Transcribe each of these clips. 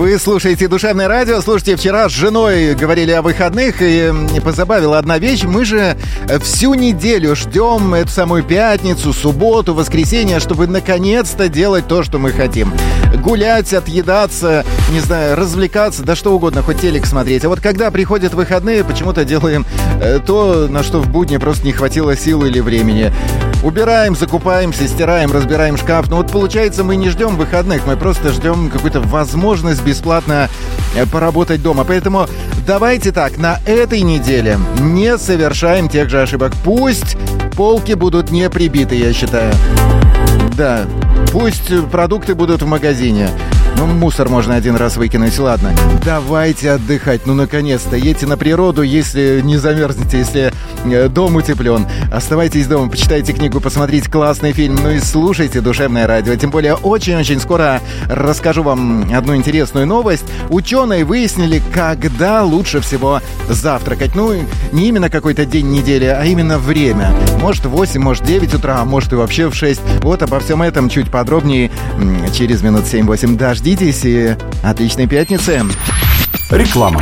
Вы слушаете «Душевное радио». Слушайте, вчера с женой говорили о выходных, и позабавила одна вещь. Мы же всю неделю ждем эту самую пятницу, субботу, воскресенье, чтобы наконец-то делать то, что мы хотим. Гулять, отъедаться, не знаю, развлекаться, да что угодно, хоть телек смотреть. А вот когда приходят выходные, почему-то делаем то, на что в будни просто не хватило сил или времени. Убираем, закупаемся, стираем, разбираем шкаф. Но вот получается, мы не ждем выходных, мы просто ждем какую-то возможность бесплатно поработать дома. Поэтому давайте так, на этой неделе не совершаем тех же ошибок. Пусть полки будут не прибиты, я считаю. Да, пусть продукты будут в магазине. Ну, мусор можно один раз выкинуть, ладно. Давайте отдыхать, ну, наконец-то. Едьте на природу, если не замерзнете, если дом утеплен. Оставайтесь дома, почитайте книгу, посмотрите классный фильм, ну и слушайте «Душевное радио». Тем более, очень-очень скоро расскажу вам одну интересную новость. Ученые выяснили, когда лучше всего завтракать. Ну, не именно какой-то день недели, а именно время. Может, в 8, может, 9 утра, а может, и вообще в 6. Вот обо всем этом чуть подробнее через минут 7-8. Дождитесь и отличной пятницы. Реклама.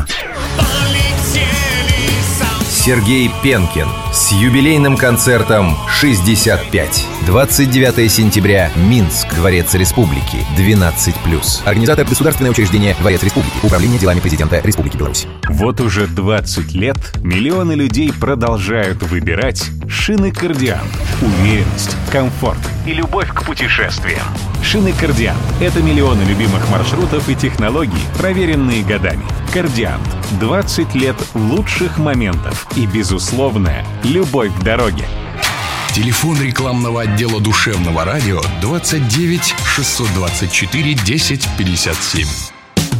Сергей Пенкин с юбилейным концертом «65». 29 сентября. Минск. Дворец Республики. 12+. Организатор — государственное учреждение «Дворец Республики». Управление делами президента Республики Беларусь. Вот уже 20 лет миллионы людей продолжают выбирать шины «Кардиант». Уверенность, комфорт и любовь к путешествиям. Шины «Кардиант» — это миллионы любимых маршрутов и технологий, проверенные годами. «Кардиант» — 20 лет лучших моментов и безусловная любовь к дороге. Телефон рекламного отдела «Душевного радио» 29 624 10 57.